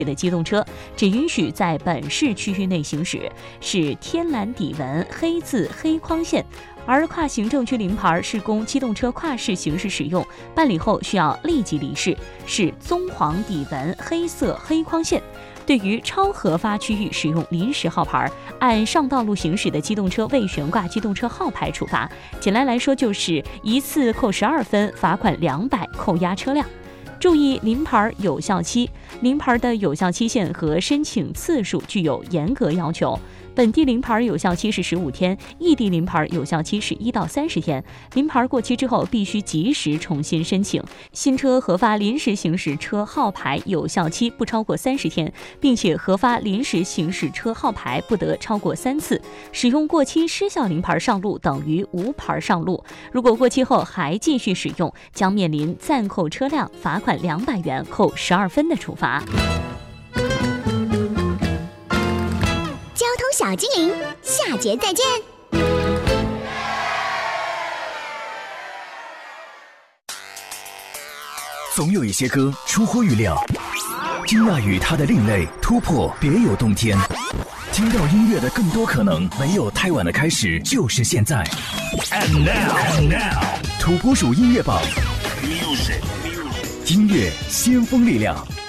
的机动车只允许在本市区域内行驶，是天蓝底纹、黑字、黑框线。而跨行政区临牌是供机动车跨市行驶使用，办理后需要立即离市，是棕黄底纹、黑色、黑框线。对于超核发区域使用临时号牌，按上道路行驶的机动车未悬挂机动车号牌处罚。简单来说，就是一次扣12分，罚款200，扣押车辆。注意临牌有效期，临牌的有效期限和申请次数具有严格要求。本地临牌有效期是15天，异地临牌有效期是1到30天。临牌过期之后，必须及时重新申请。新车核发临时行驶车号牌有效期不超过30天，并且核发临时行驶车号牌不得超过3次。使用过期失效临牌上路等于无牌上路。如果过期后还继续使用，将面临暂扣车辆、罚款200元、扣12分的处罚。 交通小精灵，下节再见。 总有一些歌出乎预料，惊讶于它的另类突破，别有洞天。听到音乐的更多可能，没有太晚的开始，就是现在。And now， 土拨鼠音乐榜，音乐先锋力量。